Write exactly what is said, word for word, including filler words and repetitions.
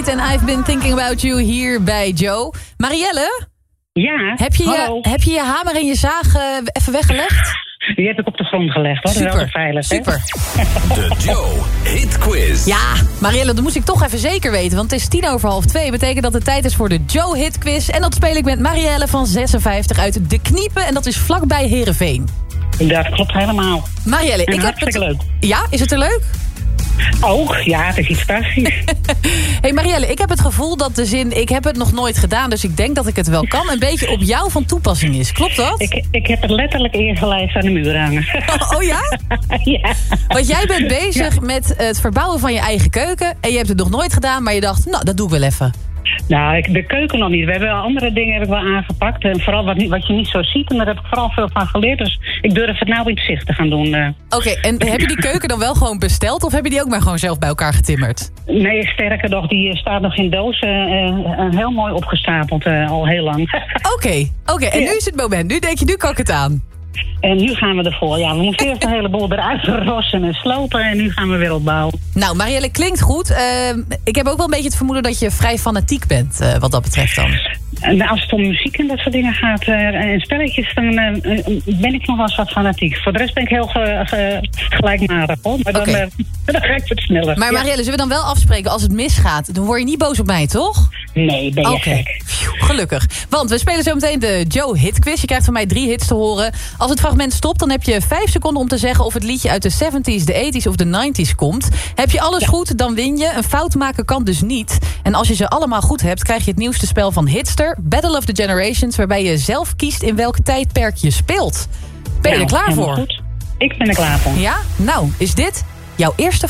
En I've been thinking about you hier bij Joe. Marielle? Ja, heb je hallo. Je, heb je je hamer en je zaag uh, even weggelegd? Die heb ik op de grond gelegd, hoor. Super, dat is wel veilig, super. De Joe Hit Quiz. Ja, Marielle, dat moest ik toch even zeker weten. Want het is tien over half twee. Betekent dat het tijd is voor de Joe Hit Quiz. En dat speel ik met Marielle van zesenvijftig uit De Kniepen. En dat is vlakbij Heerenveen. Dat klopt helemaal. Marielle, en ik heb het... leuk. Ja, is het er leuk? Oh, ja, het is iets fantastisch. Hey Marielle, ik heb het gevoel dat de zin... ik heb het nog nooit gedaan, dus ik denk dat ik het wel kan... een beetje op jou van toepassing is. Klopt dat? Ik, ik heb het letterlijk ingelijst aan de muur hangen. Oh, oh ja? Ja. Want jij bent bezig ja. met het verbouwen van je eigen keuken... en je hebt het nog nooit gedaan, maar je dacht... nou, dat doe ik wel even. Nou, ik, de keuken nog niet. We hebben wel andere dingen heb ik wel aangepakt. En vooral wat, wat je niet zo ziet. En daar heb ik vooral veel van geleerd. Dus ik durf het nou in het zicht te gaan doen. Uh. Oké, okay, en heb je die keuken dan wel gewoon besteld? Of heb je die ook maar gewoon zelf bij elkaar getimmerd? Nee, sterker nog, die staat nog in dozen. Uh, uh, heel mooi opgestapeld, uh, al heel lang. Oké, okay, oké. Okay, en ja. nu is het moment. Nu denk je, nu kan ik het aan. En nu gaan we ervoor. Ja, we moeten eerst een heleboel eruit rossen en slopen. En nu gaan we weer opbouwen. Nou, Marielle, klinkt goed. Uh, ik heb ook wel een beetje het vermoeden dat je vrij fanatiek bent, uh, wat dat betreft dan. En als het om muziek en dat soort dingen gaat uh, en spelletjes, dan uh, ben ik nog wel eens wat fanatiek. Voor de rest ben ik heel ge, ge, gelijkmatig, hoor. Maar dan, okay. uh, dan ga ik het sneller. Maar Marielle, zullen we dan wel afspreken als het misgaat? Dan word je niet boos op mij, toch? Nee, ben je okay. gek. Phew, gelukkig. Want we spelen zo meteen de Joe Hit Quiz. Je krijgt van mij drie hits te horen. Als het fragment stopt, dan heb je vijf seconden om te zeggen... of het liedje uit de zeventies, de tachtiger of de negentig komt. Heb je alles ja. goed, dan win je. Een fout maken kan dus niet. En als je ze allemaal goed hebt, krijg je het nieuwste spel van Hitster... Battle of the Generations, waarbij je zelf kiest in welk tijdperk je speelt. Ben je nou, er klaar voor? Goed. Ik ben er klaar voor. Ja? Nou, is dit jouw eerste